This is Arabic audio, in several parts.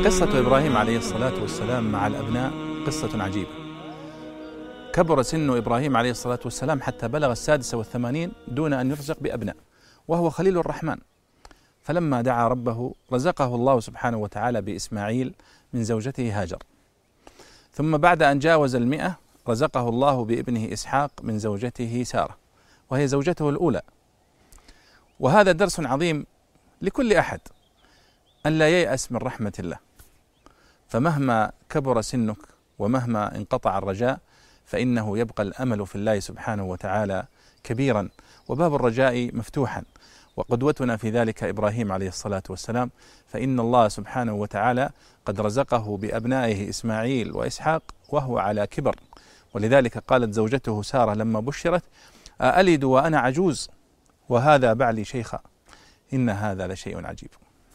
قصة إبراهيم عليه الصلاة والسلام مع الأبناء قصة عجيبة. كبر سن إبراهيم عليه الصلاة والسلام حتى بلغ 86 دون أن يرزق بأبناء، وهو خليل الرحمن. فلما دعا ربه رزقه الله سبحانه وتعالى بإسماعيل من زوجته هاجر، ثم بعد أن جاوز 100 رزقه الله بابنه إسحاق من زوجته سارة، وهي زوجته الأولى. وهذا درس عظيم لكل أحد، أن لا ييأس من رحمة الله، فمهما كبر سنك ومهما انقطع الرجاء فإنه يبقى الأمل في الله سبحانه وتعالى كبيرا، وباب الرجاء مفتوحا. وقدوتنا في ذلك إبراهيم عليه الصلاة والسلام، فإن الله سبحانه وتعالى قد رزقه بأبنائه إسماعيل وإسحاق وهو على كبر. ولذلك قالت زوجته سارة لما بشرت: أألد وأنا عجوز وهذا بعلي شيخا، إن هذا لشيء عجيب.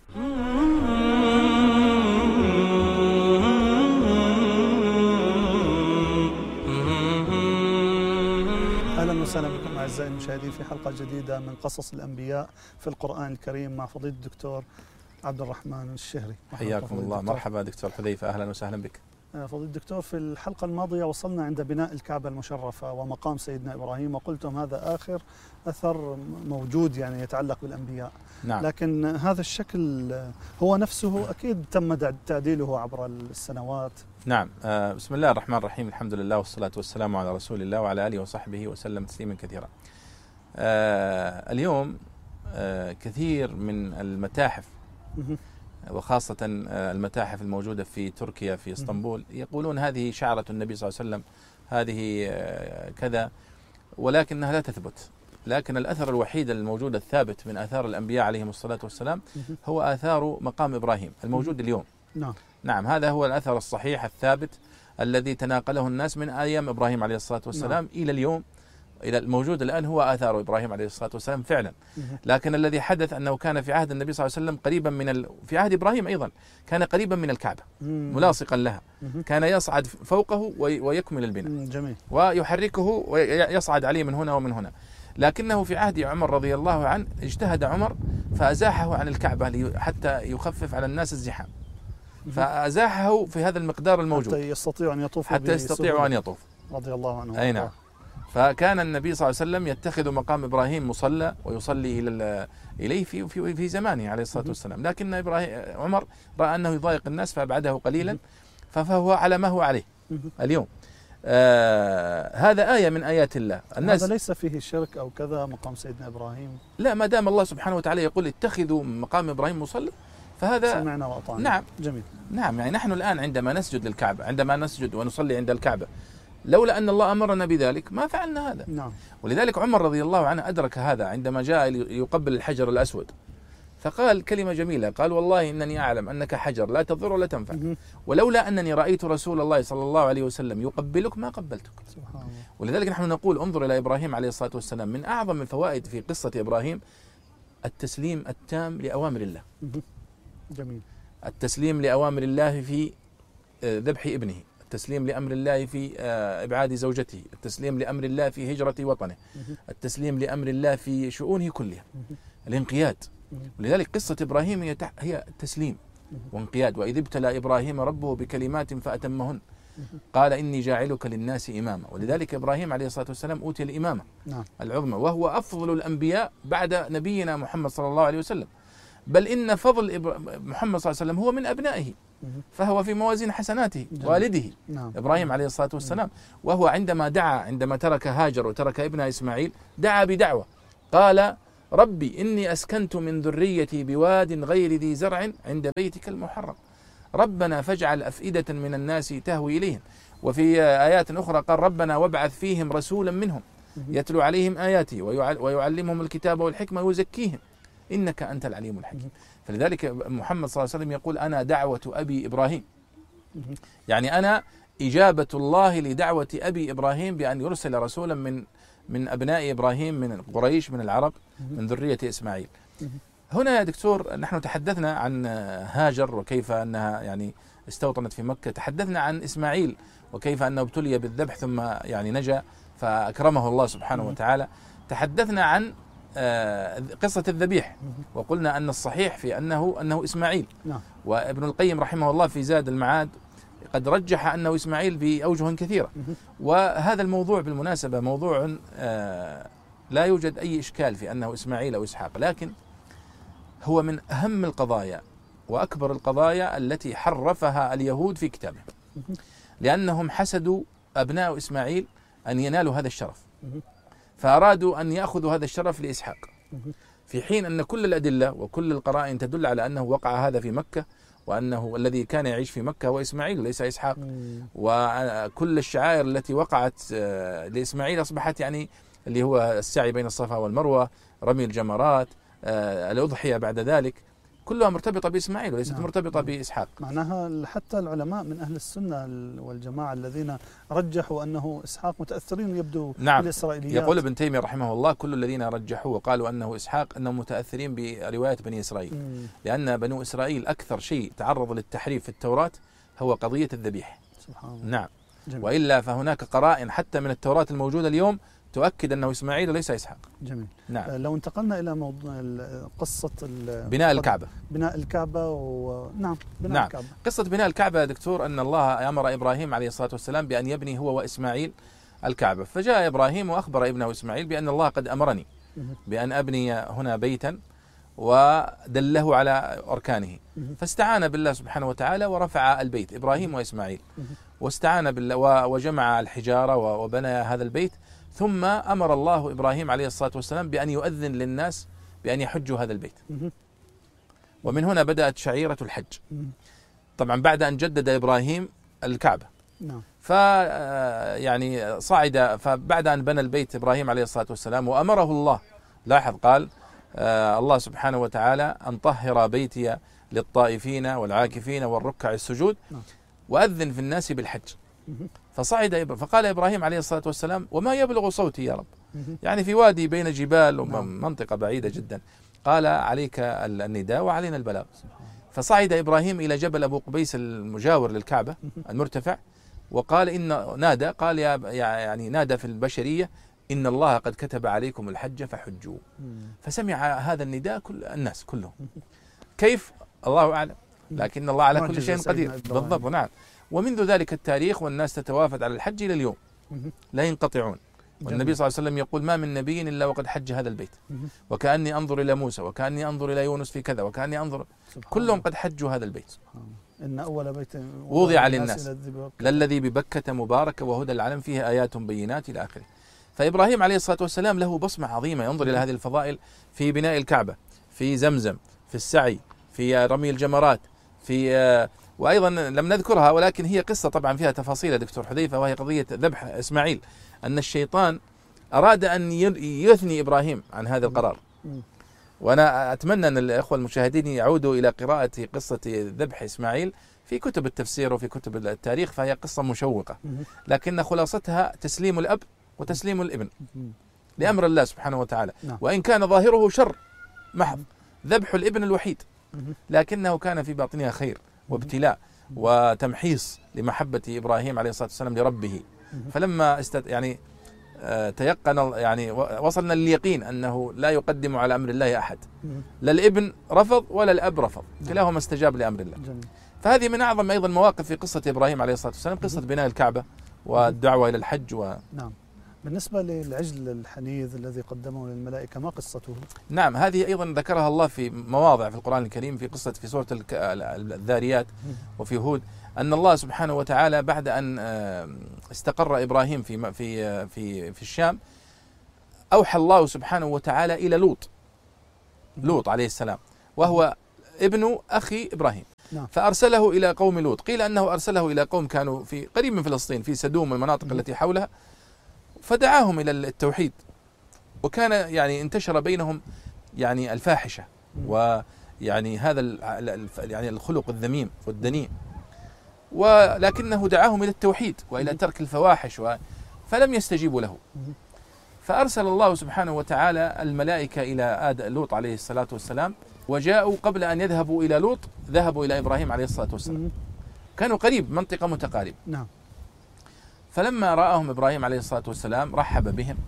أهلا وسهلا بكم أعزائي المشاهدين في حلقة جديدة من قصص الأنبياء في القرآن الكريم مع فضيلة الدكتور عبد الرحمن الشهري. حياكم الله. مرحبا دكتور حذيفة، أهلا وسهلا بك. فضيلة الدكتور، في الحلقة الماضية وصلنا عند بناء الكعبة المشرفة ومقام سيدنا إبراهيم، وقلتم هذا آخر أثر موجود يعني يتعلق بالأنبياء. نعم. لكن هذا الشكل هو نفسه أكيد تم تعديله عبر السنوات. نعم. بسم الله الرحمن الرحيم، الحمد لله والصلاة والسلام على رسول الله وعلى آله وصحبه وسلم تسليما كثيرا. اليوم كثير من المتاحف وخاصة المتاحف الموجودة في تركيا في اسطنبول يقولون هذه شعرة النبي صلى الله عليه وسلم، هذه كذا، ولكنها لا تثبت. لكن الأثر الوحيد الموجود الثابت من آثار الأنبياء عليهم الصلاة والسلام هو آثار مقام إبراهيم الموجود اليوم. نعم، هذا هو الأثر الصحيح الثابت الذي تناقله الناس من أيام إبراهيم عليه الصلاة والسلام إلى اليوم، إلى الموجود الآن هو آثار إبراهيم عليه الصلاة والسلام فعلا. لكن الذي حدث أنه كان في عهد النبي صلى الله عليه وسلم قريبا من في عهد إبراهيم أيضا كان قريبا من الكعبة ملاصقا لها، كان يصعد فوقه ويكمل البناء. جميل. ويحركه ويصعد عليه من هنا ومن هنا. لكنه في عهد عمر رضي الله عنه اجتهد عمر فأزاحه عن الكعبة حتى يخفف على الناس الزحام، فأزاحه في هذا المقدار الموجود حتى يستطيعوا أن يطوفوا، حتى يستطيعوا أن يطوفوا رضي الله عنه. أي نعم. فكان النبي صلى الله عليه وسلم يتخذ مقام إبراهيم مصلى ويصلي إليه في زمانه عليه الصلاة والسلام. لكن عمر رأى أنه يضايق الناس فأبعده قليلا، فهو على ما هو عليه اليوم. هذا آية من آيات الله. الناس هذا ليس فيه شرك أو كذا مقام سيدنا إبراهيم، لا، ما دام الله سبحانه وتعالى يقول اتخذوا مقام إبراهيم مصلى فهذا سمعنا وأطعنا. نعم. جميل. نعم، يعني نحن الآن عندما نسجد للكعبة، عندما نسجد ونصلي عند الكعبة، لولا أن الله أمرنا بذلك ما فعلنا هذا. نعم. ولذلك عمر رضي الله عنه أدرك هذا عندما جاء يقبل الحجر الأسود، فقال كلمة جميلة، قال: والله إنني أعلم أنك حجر لا تضر ولا تنفع، ولولا أنني رأيت رسول الله صلى الله عليه وسلم يقبلك ما قبلتك. سبحان الله. ولذلك نحن نقول انظر إلى إبراهيم عليه الصلاة والسلام، من أعظم الفوائد في قصة إبراهيم التسليم التام لأوامر الله. جميل. التسليم لأوامر الله في ذبح ابنه، التسليم لأمر الله في إبعاد زوجته، التسليم لأمر الله في هجرة وطنه، التسليم لأمر الله في شؤونه كلها، الانقياد. ولذلك قصة إبراهيم هي تسليم وانقياد. وإذ ابتلى إبراهيم ربه بكلمات فأتمهن قال إني جاعلك للناس إماما. ولذلك إبراهيم عليه الصلاة والسلام أوتي الإمامة العظمى، وهو أفضل الأنبياء بعد نبينا محمد صلى الله عليه وسلم. بل إن فضل محمد صلى الله عليه وسلم هو من أبنائه، فهو في موازين حسناته والده إبراهيم عليه الصلاة والسلام. وهو عندما ترك هاجر وترك ابنها إسماعيل دعا بدعوة، قال: ربي إني أسكنت من ذريتي بواد غير ذي زرع عند بيتك المحرم ربنا فاجعل أفئدة من الناس تهوي إليهم. وفي آيات أخرى قال: ربنا وابعث فيهم رسولا منهم يتلو عليهم آياتي ويعلمهم الكتاب والحكمة ويزكيهم إنك أنت العليم الحكيم. فلذلك محمد صلى الله عليه وسلم يقول: أنا دعوة أبي إبراهيم، يعني أنا إجابة الله لدعوة أبي إبراهيم بأن يرسل رسولا من أبناء إبراهيم من قريش من العرب من ذرية إسماعيل. هنا يا دكتور نحن تحدثنا عن هاجر وكيف أنها يعني استوطنت في مكة، تحدثنا عن إسماعيل وكيف أنه ابتلي بالذبح ثم يعني نجا فأكرمه الله سبحانه وتعالى، تحدثنا عن قصة الذبيح، وقلنا أن الصحيح في أنه إسماعيل. نعم. وابن القيم رحمه الله في زاد المعاد قد رجح أنه إسماعيل بأوجه كثيرة. وهذا الموضوع بالمناسبة موضوع لا يوجد أي إشكال في أنه إسماعيل أو إسحاق، لكن هو من أهم القضايا وأكبر القضايا التي حرفها اليهود في كتابهم، لأنهم حسدوا أبناء إسماعيل أن ينالوا هذا الشرف، فأرادوا أن يأخذوا هذا الشرف لإسحاق، في حين أن كل الأدلة وكل القرائن تدل على أنه وقع هذا في مكة، وأنه الذي كان يعيش في مكة هو إسماعيل وليس إسحاق. وكل الشعائر التي وقعت لإسماعيل أصبحت يعني اللي هو السعي بين الصفا والمروة، رمي الجمرات، الأضحية بعد ذلك، كلها مرتبطة بإسماعيل وليست مرتبطة بإسحاق. معناها حتى العلماء من أهل السنة والجماعة الذين رجحوا أنه إسحاق متأثرين يبدو بالإسرائيليات. يقول ابن تيمية رحمه الله كل الذين رجحوا وقالوا أنه إسحاق أنهم متأثرين برواية بني إسرائيل، لأن بنو إسرائيل أكثر شيء تعرض للتحريف في التوراة هو قضية الذبيح. سبحان الله. نعم. جميل. وإلا فهناك قرائن حتى من التوراة الموجودة اليوم تؤكد أنه إسماعيل وليس إسحاق. جميل. نعم. لو انتقلنا إلى موضوع قصة بناء الكعبة. بناء الكعبة بناء الكعبة. قصة بناء الكعبة يا دكتور أن الله أمر إبراهيم عليه الصلاة والسلام بأن يبني هو وإسماعيل الكعبة، فجاء إبراهيم وأخبر ابنه إسماعيل بأن الله قد أمرني بأن أبني هنا بيتا، ودله على أركانه، فاستعان بالله سبحانه وتعالى ورفع البيت إبراهيم وإسماعيل، واستعان بالله وجمع الحجارة وبنى هذا البيت، ثم أمر الله إبراهيم عليه الصلاة والسلام بأن يؤذن للناس بأن يحجوا هذا البيت. ومن هنا بدأت شعيرة الحج، طبعا بعد أن جدد إبراهيم الكعبة. يعني صعد، فبعد أن بنى البيت إبراهيم عليه الصلاة والسلام وأمره الله، لاحظ قال الله سبحانه وتعالى أن طهر بيتي للطائفين والعاكفين والركع السجود وأذن في الناس بالحج. فصعد فقال إبراهيم عليه الصلاة والسلام وما يبلغ صوتي يا رب، يعني في وادي بين جبال ومنطقة بعيدة جدا، قال عليك النداء وعلينا البلاغ. فصعد إبراهيم إلى جبل أبو قبيس المجاور للكعبة المرتفع، وقال إن نادى، قال يعني نادى في البشرية إن الله قد كتب عليكم الحج فحجوا. فسمع هذا النداء كل الناس كلهم، كيف الله أعلم، لكن الله على كل شيء قدير. بالضبط. نعم. ومنذ ذلك التاريخ والناس تتوافد على الحج إلى اليوم لا ينقطعون. والنبي صلى الله عليه وسلم يقول ما من نبي إلا وقد حج هذا البيت، وكأني أنظر إلى موسى وكأني أنظر إلى يونس في كذا وكأني أنظر، كلهم قد حجوا هذا البيت. إن أول بيت وضع للناس للذي ببكة مبارك وهدى العلم فيه آيات بينات إلى آخره. فإبراهيم عليه الصلاة والسلام له بصمة عظيمة، ينظر إلى هذه الفضائل في بناء الكعبة، في زمزم، في السعي، في رمي الجمرات، في وأيضا لم نذكرها ولكن هي قصة طبعا فيها تفاصيل يا دكتور حذيفة، وهي قضية ذبح إسماعيل، أن الشيطان أراد أن يثني إبراهيم عن هذا القرار. وأنا أتمنى أن الأخوة المشاهدين يعودوا إلى قراءة قصة ذبح إسماعيل في كتب التفسير وفي كتب التاريخ، فهي قصة مشوقة، لكن خلاصتها تسليم الأب وتسليم الابن لأمر الله سبحانه وتعالى، وإن كان ظاهره شر محض، ذبح الابن الوحيد، لكنه كان في باطنها خير وابتلاء وتمحيص لمحبة إبراهيم عليه الصلاة والسلام لربه. فلما يعني تيقن، يعني وصلنا لليقين أنه لا يقدم على أمر الله أحد، لا الابن رفض ولا الأب رفض، كلاهما استجاب لأمر الله. فهذه من أعظم أيضا مواقف في قصة إبراهيم عليه الصلاة والسلام، قصة بناء الكعبة والدعوة إلى الحج نعم. بالنسبة للعجل الحنيذ الذي قدمه للملائكة ما قصته؟ نعم، هذه أيضا ذكرها الله في مواضع في القرآن الكريم، في قصة في سورة الذاريات وفي هود، أن الله سبحانه وتعالى بعد أن استقر إبراهيم في الشام، أوحى الله سبحانه وتعالى إلى لوط عليه السلام، وهو ابن أخي إبراهيم، فأرسله إلى قوم لوط. قيل أنه أرسله إلى قوم كانوا في قريب من فلسطين، في سدوم والمناطق التي حولها، فدعاهم إلى التوحيد، وكان يعني انتشر بينهم يعني الفاحشة ويعني هذا يعني الخلق الذميم والدنيء، ولكنه دعاهم إلى التوحيد وإلى ترك الفواحش، فلم يستجيبوا له. فأرسل الله سبحانه وتعالى الملائكة إلى لوط عليه الصلاة والسلام، وجاءوا قبل أن يذهبوا إلى لوط ذهبوا إلى إبراهيم عليه الصلاة والسلام، كانوا قريب، منطقة متقاربة. نعم. فلما رآهم إبراهيم عليه الصلاة والسلام رحب بهم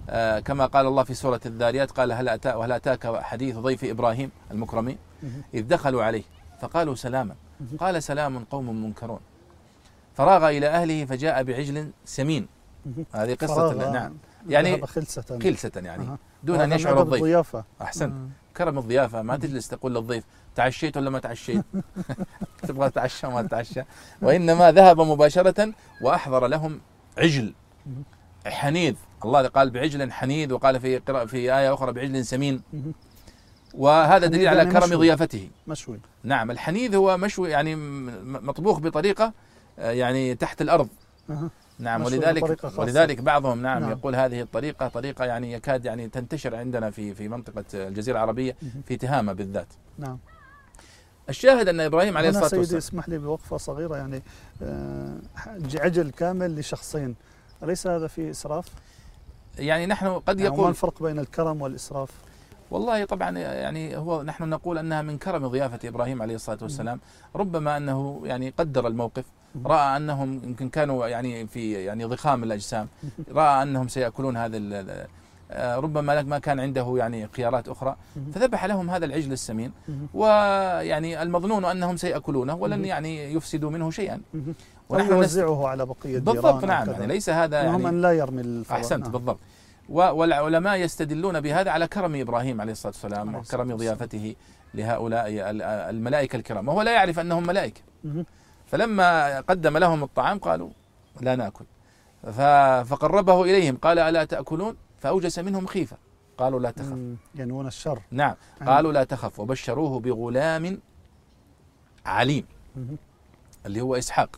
كما قال الله في سورة الذاريات قال هل أتاك حديث ضيف إبراهيم المكرمين إذ دخلوا عليه فقالوا سلاما قال سلام قوم منكرون فراغ إلى أهله فجاء بعجل سمين. هذه قصة نعم يعني خلسة يعني دون أن يشعر الضيف. أحسنت. كرم الضيافة، ما تجلس تقول للضيف تعشيت ولا ما تعشيت تبغى تتعشى وما تتعشى، وإنما ذهب مباشرة وأحضر لهم عجل حنيذ. الله قال بعجل حنيذ، وقال في آية أخرى بعجل سمين، وهذا دليل على كرم ضيافته. مشوي. نعم، الحنيذ هو مشوي يعني مطبوخ بطريقة يعني تحت الأرض. نعم، ولذلك بعضهم نعم يقول هذه الطريقة طريقة يعني يكاد يعني تنتشر عندنا في منطقة الجزيرة العربية في تهامة بالذات. نعم. الشاهد أن إبراهيم عليه الصلاة والسلام، سيدي اسمح لي بوقفة صغيرة، يعني عجل كامل لشخصين، أليس هذا فيه إسراف؟ يعني نحن قد يقول ما الفرق بين الكرم والإسراف؟ والله طبعا يعني نحن نقول أنها من كرم ضيافة إبراهيم عليه الصلاة والسلام. ربما أنه يعني قدر الموقف، رأى أنهم يمكن كانوا يعني في يعني ضخام الأجسام، رأى أنهم سيأكلون هذا ربما ما كان عنده يعني خيارات أخرى، فذبح لهم هذا العجل السمين، ويعني المظنون أنهم سيأكلونه ولن يعني يفسدوا منه شيئا، ونحن يوزعه على بقية الجيران. بالضبط. نعم، يعني ليس هذا يعني أن لا يرمي الفضل. أحسنت. بالضبط. والعلماء يستدلون بهذا على كرم إبراهيم عليه الصلاة والسلام وكرم ضيافته لهؤلاء الملائكة الكرام، وهو لا يعرف أنهم ملائكة. فلما قدم لهم الطعام قالوا لا نأكل، فقربه إليهم قال ألا تأكلون؟ فأوجس منهم خيفة، قالوا لا تخف. ينوون الشر. نعم، قالوا لا تخف، وبشروه بغلام عليم اللي هو إسحاق.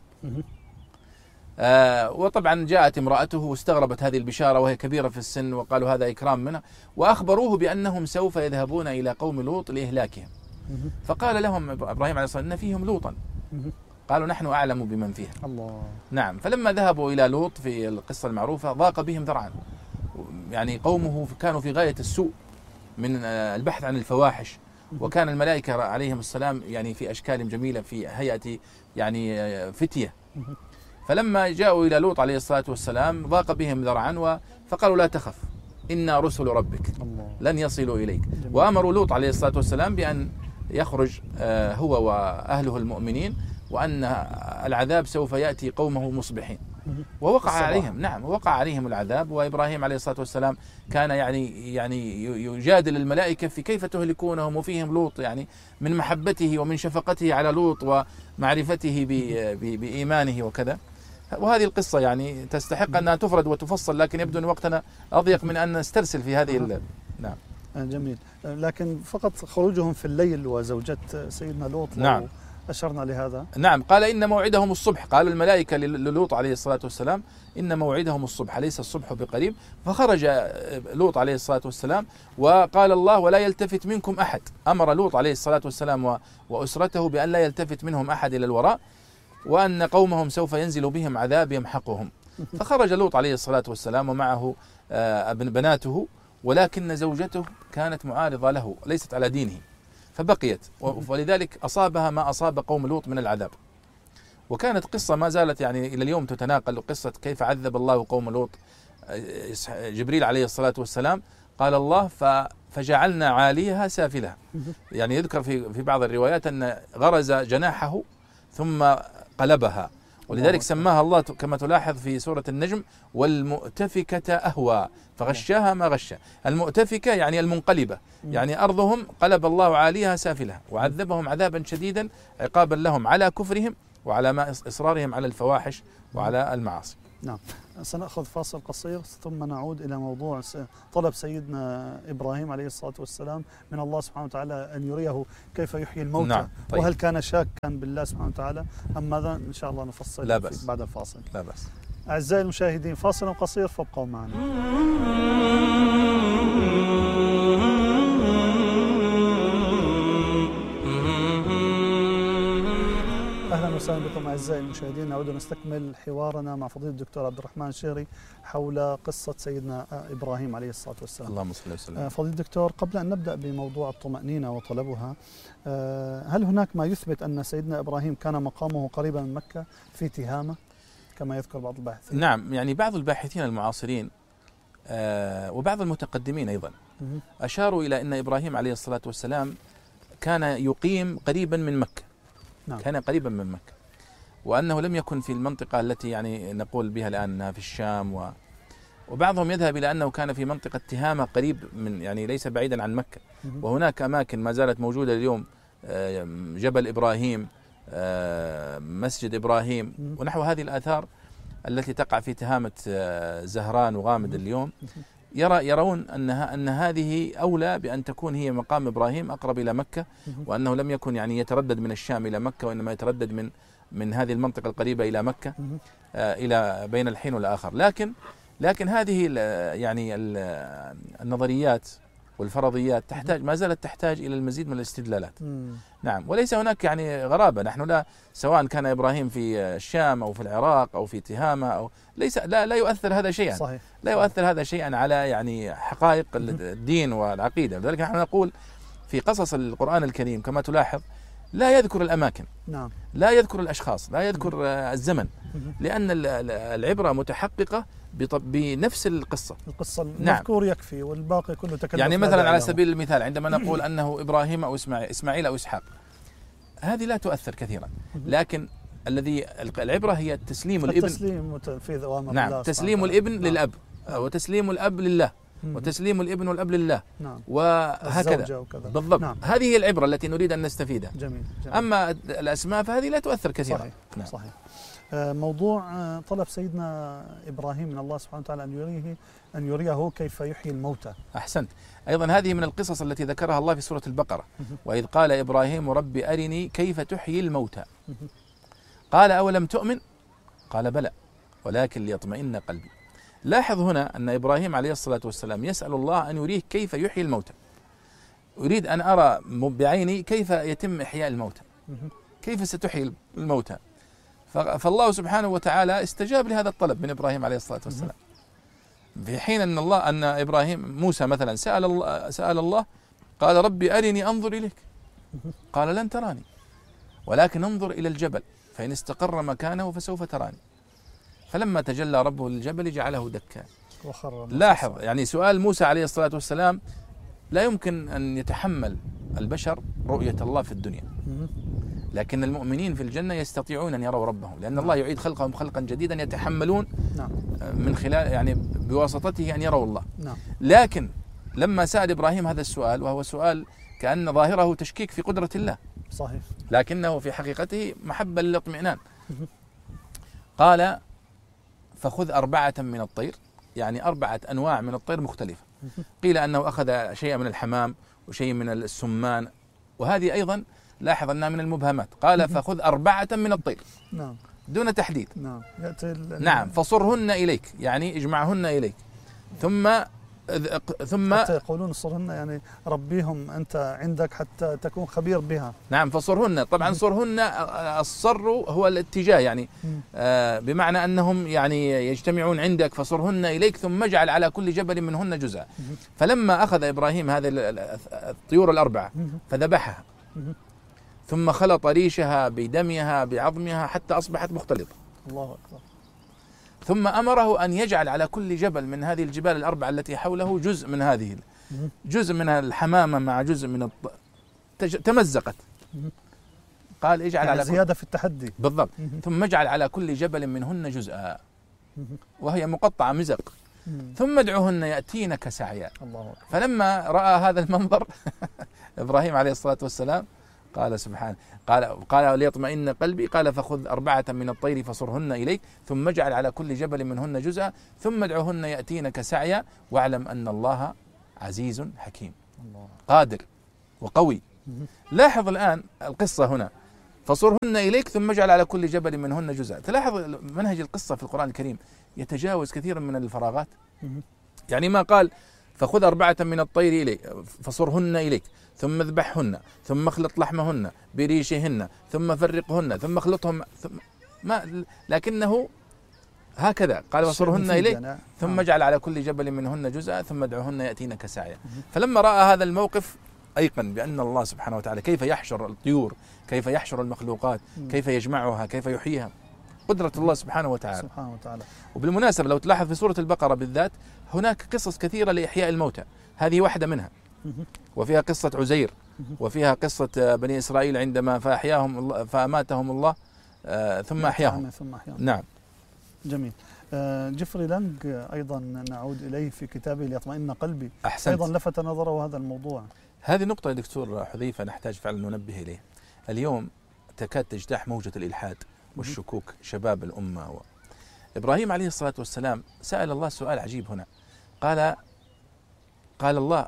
وطبعا جاءت امرأته واستغربت هذه البشارة وهي كبيرة في السن، وقالوا هذا إكرام منه، وأخبروه بأنهم سوف يذهبون إلى قوم لوط لإهلاكهم. فقال لهم إبراهيم عليه الصلاة والسلام إن فيهم لوطا، قالوا نحن أعلم بمن فيها. الله. نعم. فلما ذهبوا إلى لوط في القصة المعروفة ضاق بهم ذرعا، يعني قومه كانوا في غاية السوء من البحث عن الفواحش، وكان الملائكة عليهم السلام يعني في أشكال جميلة في هيئة يعني فتية. فلما جاءوا إلى لوط عليه الصلاة والسلام ضاق بهم ذرعا، فقالوا لا تخف إنا رسل ربك لن يصلوا إليك. وأمروا لوط عليه الصلاة والسلام بأن يخرج هو وأهله المؤمنين، وأن العذاب سوف يأتي قومه مصبحين. ووقع عليهم، نعم، وقع عليهم العذاب. وإبراهيم عليه الصلاة والسلام كان يعني يجادل الملائكة في كيف تهلكونهم وفيهم لوط، يعني من محبته ومن شفقته على لوط ومعرفته بإيمانه وكذا. وهذه القصة يعني تستحق أنها تفرد وتفصل، لكن يبدو أن وقتنا أضيق من أن نسترسل في هذه نعم. جميل. لكن فقط خروجهم في الليل وزوجة سيدنا لوط. نعم. أشرنا لهذا. نعم. قال إن موعدهم الصبح، قال الملائكة للوط عليه الصلاة والسلام إن موعدهم الصبح ليس الصبح بقريب. فخرج لوط عليه الصلاة والسلام، وقال الله ولا يلتفت منكم أحد. أمر لوط عليه الصلاة والسلام وأسرته بأن لا يلتفت منهم أحد إلى الوراء، وأن قومهم سوف ينزل بهم عذاب يمحقهم. فخرج لوط عليه الصلاة والسلام ومعه بناته، ولكن زوجته كانت معارضة له، ليست على دينه، فبقيت، ولذلك أصابها ما أصاب قوم لوط من العذاب. وكانت قصة ما زالت يعني إلى اليوم تتناقل، قصة كيف عذب الله قوم لوط. جبريل عليه الصلاة والسلام قال الله فجعلنا عاليها سافلها، يعني يذكر في بعض الروايات أن غرز جناحه ثم قلبها، ولذلك سماها الله كما تلاحظ في سورة النجم والمؤتفكة أهوى فغشاها ما غشا. المؤتفكة يعني المنقلبة، يعني أرضهم قلب الله عاليها سافلها، وعذبهم عذابا شديدا عقابا لهم على كفرهم وعلى ما إصرارهم على الفواحش وعلى المعاصي. نعم. سنأخذ فاصل قصير ثم نعود إلى موضوع طلب سيدنا إبراهيم عليه الصلاة والسلام من الله سبحانه وتعالى أن يريه كيف يحيي الموتى. نعم. طيب. وهل كان شاكا بالله سبحانه وتعالى أم ماذا؟ إن شاء الله نفصل لا بأس. بعد الفاصل. لا بأس. أعزائي المشاهدين، فاصل قصير فابقوا معنا. أهلا وسهلا بكم أعزائي المشاهدين. نعود نستكمل حوارنا مع فضيلة الدكتور عبد الرحمن الشهري حول قصة سيدنا إبراهيم عليه الصلاة والسلام. اللهم صل وسلم. فضيلة الدكتور، قبل أن نبدأ بموضوع الطمأنينة وطلبها، هل هناك ما يثبت أن سيدنا إبراهيم كان مقامه قريبا من مكة في تهامة كما يذكر بعض الباحثين؟ نعم، يعني بعض الباحثين المعاصرين وبعض المتقدمين أيضا أشاروا إلى أن إبراهيم عليه الصلاة والسلام كان يقيم قريبا من مكة. نعم. كان قريبا من مكة، وأنه لم يكن في المنطقة التي يعني نقول بها الآن أنها في الشام، وبعضهم يذهب إلى أنه كان في منطقة تهامة قريب من، يعني ليس بعيدا عن مكة. وهناك أماكن ما زالت موجودة اليوم، جبل إبراهيم، مسجد إبراهيم، ونحو هذه الآثار التي تقع في تهامة زهران وغامد اليوم. يرون أن هذه أولى بأن تكون هي مقام إبراهيم أقرب إلى مكة، وأنه لم يكن يعني يتردد من الشام إلى مكة، وإنما يتردد من هذه المنطقة القريبة إلى مكة، إلى بين الحين والآخر. لكن هذه يعني النظريات والفرضيات ما زالت تحتاج إلى المزيد من الاستدلالات. نعم. وليس هناك يعني غرابة، نحن لا، سواء كان إبراهيم في الشام أو في العراق أو في تهامة أو لا يؤثر هذا شيئا. صحيح. لا يؤثر هذا شيئا على يعني حقائق الدين والعقيدة. لذلك نحن نقول في قصص القرآن الكريم كما تلاحظ لا يذكر الأماكن، نعم، لا يذكر الأشخاص، لا يذكر الزمن، لأن العبرة متحققة بنفس القصة المذكور يكفي، والباقي كله تكلف. يعني مثلا على سبيل المثال عندما نقول أنه إبراهيم أو إسماعيل أو إسحاق، هذه لا تؤثر كثيرا، لكن العبرة هي تسليم الابن، تنفيذ أوامر الله. نعم، تسليم الابن للأب، وتسليم الأب لله، وتسليم الابن والأب لله، نعم، وهكذا بالضبط. نعم. هذه هي العبرة التي نريد أن نستفيدها. جميل. أما الأسماء فهذه لا تؤثر كثيرا. صحيح. نعم. صحيح. موضوع طلب سيدنا إبراهيم من الله سبحانه وتعالى أن يريه كيف يحيي الموتى. أحسنت. أيضا هذه من القصص التي ذكرها الله في سورة البقرة، وإذ قال إبراهيم رب أرني كيف تحيي الموتى، قال أولم تؤمن، قال بلى ولكن ليطمئن قلبي. لاحظ هنا أن إبراهيم عليه الصلاة والسلام يسأل الله أن يريه كيف يحيي الموتى. أريد أن أرى بعيني كيف يتم إحياء الموتى، كيف ستحيي الموتى. فالله سبحانه وتعالى استجاب لهذا الطلب من إبراهيم عليه الصلاة والسلام، في حين أن إبراهيم موسى مثلا سأل الله قال ربي أرني أنظر إليك، قال لن تراني ولكن انظر إلى الجبل فإن استقر مكانه فسوف تراني، فلما تجلى ربه للجبل جعله دكا. لاحظ يعني سؤال موسى عليه الصلاة والسلام لا يمكن أن يتحمل البشر رؤية الله في الدنيا، لكن المؤمنين في الجنة يستطيعون أن يروا ربهم، لأن الله يعيد خلقهم خلقا جديدا يتحملون من خلال يعني بواسطته أن يروا الله. لكن لما سأل إبراهيم هذا السؤال، وهو سؤال كأن ظاهره تشكيك في قدرة الله، صحيح، لكنه في حقيقته محبة للاطمئنان، قال فخذ 4 من الطير، يعني 4 أنواع من الطير مختلفة. قيل أنه أخذ شيئا من الحمام وشيء من السمان، وهذه أيضا لاحظ أنها من المبهمات. قال فخذ 4 من الطير، نعم، دون تحديد. نعم، فصرهن إليك، يعني اجمعهن إليك، ثم حتى يقولون صرهن يعني ربيهم أنت عندك حتى تكون خبير بها. نعم، فصرهن، طبعا صرهن الصر هو الاتجاه، يعني بمعنى أنهم يعني يجتمعون عندك، فصرهن إليك ثم اجعل على كل جبل منهن جزءا. فلما أخذ إبراهيم هذه الطيور ال4 فذبحها، ثم خلط ريشها بدمها بعظمها حتى أصبحت مختلطة. الله أكبر. ثم أمره أن يجعل على كل جبل من هذه الجبال ال4 التي حوله جزء من هذه، جزء من الحمامة مع جزء من تمزقت. قال اجعل يعني على زيادة في التحدي. بالضبط. ثم اجعل على كل جبل منهن جزءا، وهي مقطعة مزق، ثم ادعوهن يأتينك سعيا. الله أكبر. فلما رأى هذا المنظر إبراهيم عليه الصلاة والسلام قال سبحانه، قال ليطمئن قلبي، قال فخذ 4 من الطير فصرهن إليك ثم اجعل على كل جبل منهن جزءا ثم ادعوهن يأتينك سعيا واعلم أن الله عزيز حكيم قادر وقوي. لاحظ الآن القصة هنا، فصرهن إليك ثم اجعل على كل جبل منهن جزءا. تلاحظ منهج القصة في القرآن الكريم يتجاوز كثيرا من الفراغات. يعني ما قال فخذ 4 من الطير إليك فصرهن إليك ثم اذبحهن ثم اخلط لحمهن بريشهن ثم فرقهن ثم اخلطهم لكنه هكذا قال فصرهن إليك ثم اجعل على كل جبل منهن جزءا ثم ادعوهن يأتينك سعيا. فلما رأى هذا الموقف أيقن بأن الله سبحانه وتعالى كيف يحشر الطيور، كيف يحشر المخلوقات، كيف يجمعها، كيف يحييها. قدرة الله سبحانه وتعالى. سبحانه وتعالى. وبالمناسبة لو تلاحظ في سورة البقرة بالذات هناك قصص كثيرة لإحياء الموتى، هذه واحدة منها، وفيها قصة عزير، وفيها قصة بني إسرائيل عندما فأماتهم الله ثم أحياهم. نعم. جميل. جيفري لانج أيضا نعود إليه في كتابه ليطمئن قلبي. أحسنت. أيضا لفت نظره هذا الموضوع. هذه نقطة يا دكتور حذيفة نحتاج فعلا ننبه إليه. اليوم تكاد تجتاح موجة الإلحاد والشكوك شباب الأمة. إبراهيم عليه الصلاة والسلام سأل الله سؤال عجيب هنا، قال الله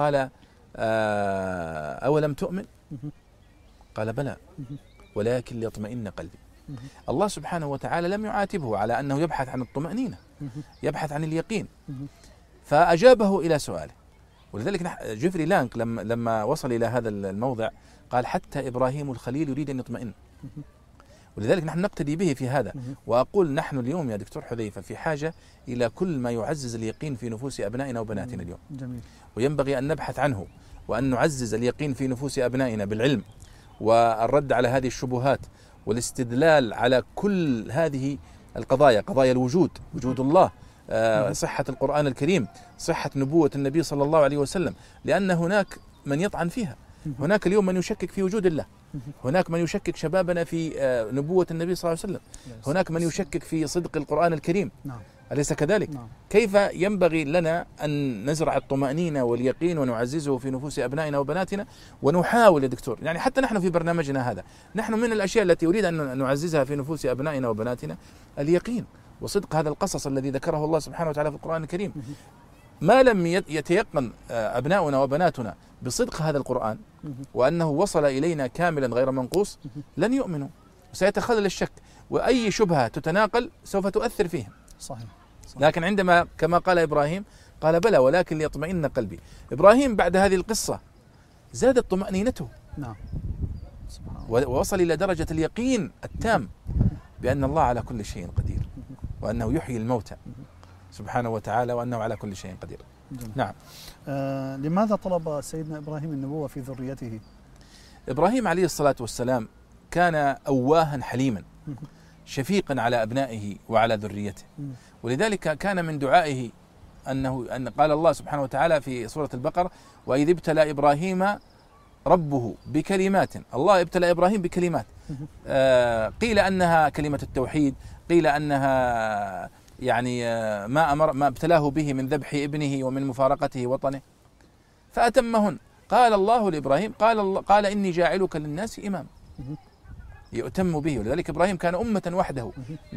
أولم تؤمن؟ قال بلى ولكن ليطمئن قلبي. الله سبحانه وتعالى لم يعاتبه على أنه يبحث عن الطمأنينة، يبحث عن اليقين، فأجابه إلى سؤاله. ولذلك جيفري لانك لما وصل إلى هذا الموضع قال حتى إبراهيم الخليل يريد أن يطمئن. ولذلك نحن نقتدي به في هذا. وأقول نحن اليوم يا دكتور حذيفة في حاجة إلى كل ما يعزز اليقين في نفوس أبنائنا وبناتنا اليوم. جميل. وينبغي أن نبحث عنه وأن نعزز اليقين في نفوس أبنائنا بالعلم والرد على هذه الشبهات والاستدلال على كل هذه القضايا، قضايا الوجود، وجود الله، صحة القرآن الكريم، صحة نبوة النبي صلى الله عليه وسلم، لأن هناك من يطعن فيها. هناك اليوم من يشكك في وجود الله، هناك من يشكك شبابنا في نبوة النبي صلى الله عليه وسلم، هناك من يشكك في صدق القرآن الكريم. أليس كذلك؟ كيف ينبغي لنا أن نزرع الطمأنينة واليقين ونعززه في نفوس أبنائنا وبناتنا، ونحاول يا دكتور، يعني حتى نحن في برنامجنا هذا، نحن من الأشياء التي أريد أن نعززها في نفوس أبنائنا وبناتنا اليقين وصدق هذا القصص الذي ذكره الله سبحانه وتعالى في القرآن الكريم. ما لم يتيقن أبناؤنا وبناتنا بصدق هذا القرآن وأنه وصل إلينا كاملا غير منقوص لن يؤمنوا، وسيتخلل الشك، وأي شبهة تتناقل سوف تؤثر فيهم. صحيح. لكن عندما كما قال إبراهيم قال بلى ولكن ليطمئن قلبي. إبراهيم بعد هذه القصة زادت طمأنينته. نعم. ووصل إلى درجة اليقين التام بأن الله على كل شيء قدير، وأنه يحيي الموتى سبحانه وتعالى، وأنه على كل شيء قدير. جميل. نعم. لماذا طلب سيدنا إبراهيم النبوة في ذريته؟ إبراهيم عليه الصلاة والسلام كان أواها حليما شفيقا على أبنائه وعلى ذريته، ولذلك كان من دعائه أن قال الله سبحانه وتعالى في سورة البقرة وإذ ابتلى إبراهيم ربه بكلمات. الله ابتلى إبراهيم بكلمات، قيل أنها كلمة التوحيد، قيل أنها يعني ما ابتلاه به من ذبح ابنه ومن مفارقته وطنه، فأتمهن. قال الله لإبراهيم قال إني جاعلك للناس إمام يؤتم به. ولذلك إبراهيم كان أمة وحده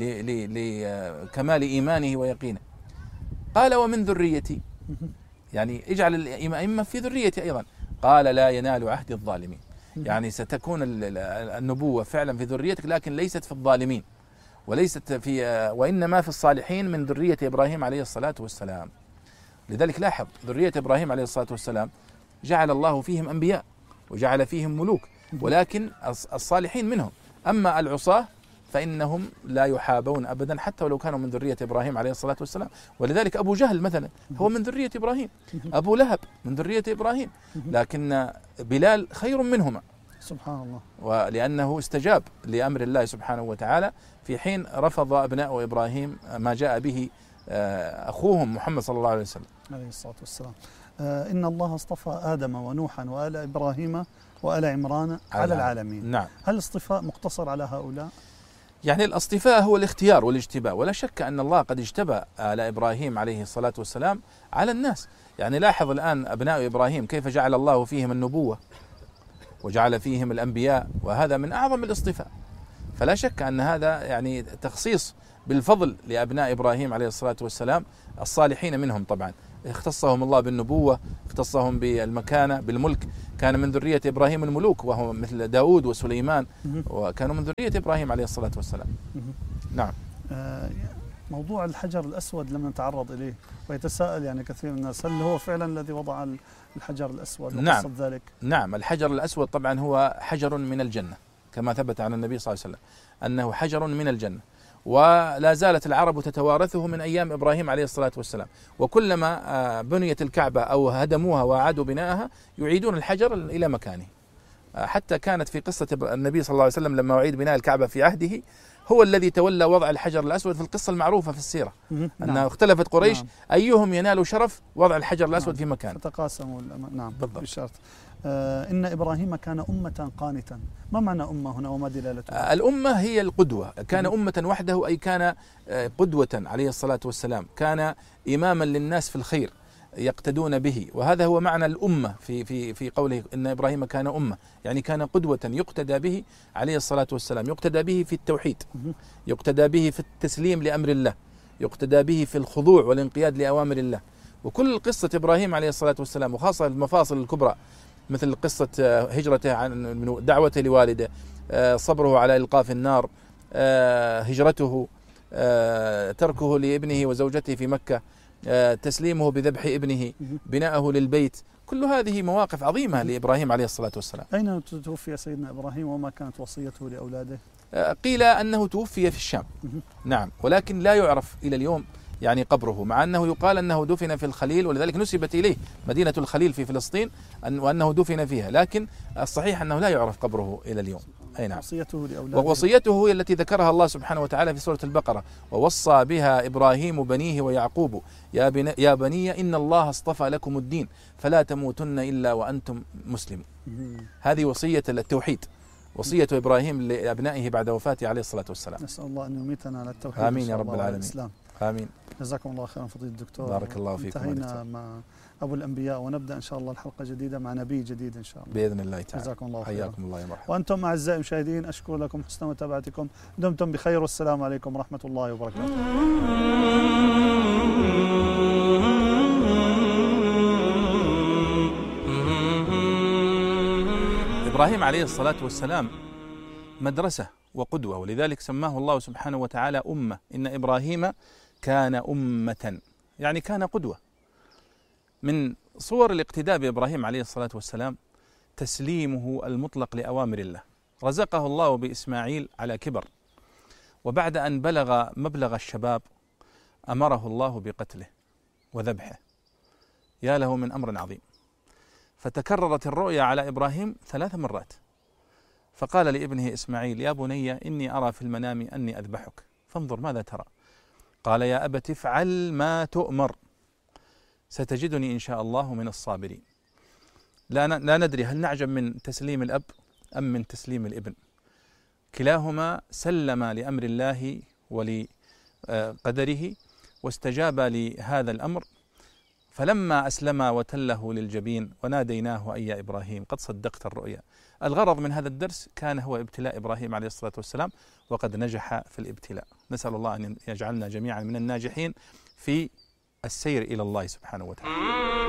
لكمال إيمانه ويقينه. قال ومن ذريتي، يعني اجعل الأئمة في ذريتي أيضا. قال لا ينال عهد الظالمين، يعني ستكون النبوة فعلا في ذريتك لكن ليست في الظالمين، وليست وإنما في الصالحين من ذرية إبراهيم عليه الصلاة والسلام. لذلك لاحظ ذرية إبراهيم عليه الصلاة والسلام جعل الله فيهم أنبياء وجعل فيهم ملوك، ولكن الصالحين منهم. أما العصاة فإنهم لا يحابون أبدا حتى ولو كانوا من ذرية إبراهيم عليه الصلاة والسلام. ولذلك أبو جهل مثلا هو من ذرية إبراهيم، أبو لهب من ذرية إبراهيم، لكن بلال خير منهما سبحان الله، ولأنه استجاب لأمر الله سبحانه وتعالى في حين رفض أبناء إبراهيم ما جاء به أخوهم محمد صلى الله عليه وسلم عليه الصلاة والسلام. إن الله اصطفى آدم ونوحا وآل إبراهيم وآل عمران على العالمين. نعم. هل الاصطفاء مقتصر على هؤلاء؟ يعني الاصطفاء هو الاختيار والاجتباء، ولا شك أن الله قد اجتبى آل إبراهيم عليه الصلاة والسلام على الناس. يعني لاحظ الآن أبناء إبراهيم كيف جعل الله فيهم النبوة وجعل فيهم الأنبياء، وهذا من أعظم الاصطفاء. فلا شك أن هذا يعني تخصيص بالفضل لأبناء إبراهيم عليه الصلاة والسلام الصالحين منهم. طبعا اختصهم الله بالنبوة، اختصهم بالمكانة بالملك، كان من ذرية إبراهيم الملوك وهو مثل داود وسليمان، وكانوا من ذرية إبراهيم عليه الصلاة والسلام. نعم. موضوع الحجر الأسود لم نتعرض إليه، ويتساءل يعني كثير من الناس هل هو فعلا الذي وضع الحجر الأسود؟ نعم. ذلك؟ نعم، الحجر الأسود طبعا هو حجر من الجنة كما ثبت عن النبي صلى الله عليه وسلم أنه حجر من الجنة، ولا زالت العرب تتوارثه من أيام إبراهيم عليه الصلاة والسلام، وكلما بنيت الكعبة أو هدموها وأعادوا بناءها يعيدون الحجر إلى مكانه. حتى كانت في قصة النبي صلى الله عليه وسلم لما أعيد بناء الكعبة في عهده هو الذي تولى وضع الحجر الأسود في القصة المعروفة في السيرة، أنها اختلفت قريش أيهم ينال شرف وضع الحجر الأسود في مكانه، فتقاسموا. نعم بالضبط. بشرط إن إبراهيم كان أمة قانتا. ما معنى أمة هنا وما دلالتها؟ الأمة هي القدوة، كان أمة وحده أي كان قدوة عليه الصلاة والسلام، كان إماما للناس في الخير يقتدون به، وهذا هو معنى الأمة في قوله إن إبراهيم كان أمة، يعني كان قدوة يقتدى به عليه الصلاة والسلام، يقتدى به في التوحيد، يقتدى به في التسليم لأمر الله، يقتدى به في الخضوع والانقياد لأوامر الله. وكل قصة إبراهيم عليه الصلاة والسلام وخاصة المفاصل الكبرى مثل قصة هجرته عن دعوته لوالده، صبره على إلقاء في النار، هجرته، تركه لابنه وزوجته في مكة، تسليمه بذبح ابنه، بناءه للبيت، كل هذه مواقف عظيمة لإبراهيم عليه الصلاة والسلام. أين توفي سيدنا إبراهيم وما كانت وصيته لأولاده؟ قيل أنه توفي في الشام، نعم، ولكن لا يعرف إلى اليوم يعني قبره، مع أنه يقال أنه دفن في الخليل، ولذلك نسبت إليه مدينة الخليل في فلسطين وأنه دفن فيها، لكن الصحيح أنه لا يعرف قبره إلى اليوم. أي نعم. وصيته لأولاده، ووصيته هي التي ذكرها الله سبحانه وتعالى في سورة البقرة: ووصى بها إبراهيم بنيه ويعقوب يا بني إن الله اصطفى لكم الدين فلا تموتن إلا وأنتم مسلمون. هذه وصية التوحيد، وصية إبراهيم لأبنائه بعد وفاته عليه الصلاة والسلام. نسأل الله أن يميتنا على التوحيد. آمين يا رب العالمين. آمين. جزاكم الله خيرا فضيلة الدكتور. بارك الله فيكم. انتهينا مع أبو الأنبياء ونبدأ إن شاء الله الحلقة جديدة مع نبي جديد إن شاء الله بإذن الله تعالى. جزاكم الله خيرا. حياكم الله يا مرحبا. وأنتم أعزائي المشاهدين أشكر لكم حسن متابعتكم، دمتم بخير والسلام عليكم ورحمة الله وبركاته. إبراهيم عليه الصلاة والسلام مدرسة وقدوة، ولذلك سماه الله سبحانه وتعالى أمة. إن إبراهيم كان أمة، يعني كان قدوة. من صور الاقتداء بإبراهيم عليه الصلاة والسلام تسليمه المطلق لأوامر الله. رزقه الله بإسماعيل على كبر، وبعد أن بلغ مبلغ الشباب أمره الله بقتله وذبحه. يا له من أمر عظيم. فتكررت الرؤيا على إبراهيم 3 مرات، فقال لابنه إسماعيل: يا بني إني أرى في المنام أني أذبحك فانظر ماذا ترى. قال: يا أبت افعل ما تؤمر ستجدني إن شاء الله من الصابرين. لا ندري هل نعجب من تسليم الأب أم من تسليم الابن، كلاهما سلم لأمر الله ولقدره واستجاب لهذا الأمر. فلما أسلم وتله للجبين وناديناه أي يا إبراهيم قد صدقت الرؤيا. الغرض من هذا الدرس كان هو ابتلاء إبراهيم عليه الصلاة والسلام، وقد نجح في الابتلاء. نسأل الله أن يجعلنا جميعا من الناجحين في السير إلى الله سبحانه وتعالى.